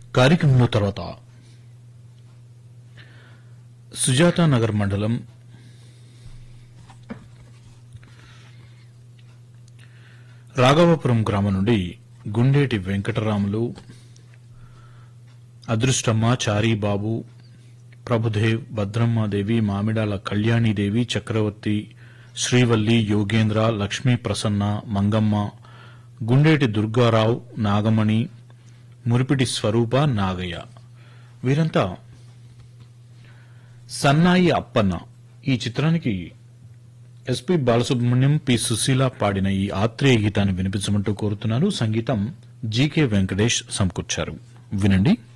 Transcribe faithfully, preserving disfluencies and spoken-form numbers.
కార్యక్రమంలో తర్వాత సుజాతా నగర్ మండలం రాఘవాపురం గ్రామం నుండి గుండేటి వెంకటరాములు, అదృష్టమ్మ, చారీబాబు, ప్రభుదేవ్, భద్రమ్మాదేవి, మామిడాల కళ్యాణీదేవి, చక్రవర్తి, శ్రీవల్లి, యోగేంద్ర, లక్ష్మీ ప్రసన్న, మంగమ్మ, గుండేటి దుర్గారావు, నాగమణి, మురిపిటి స్వరూప, నాగయ్య వీరంతా సన్నాయి అప్పన్న ఈ చిత్రానికి ఎస్పి బాలసుబ్రహ్మణ్యం, పి సుశీల పాడిన ఈ ఆత్రేయ గీతాన్ని వినిపించమంటూ కోరుతున్నారు. సంగీతం జీకే వెంకటేష్ సమకూర్చారు. వినండి.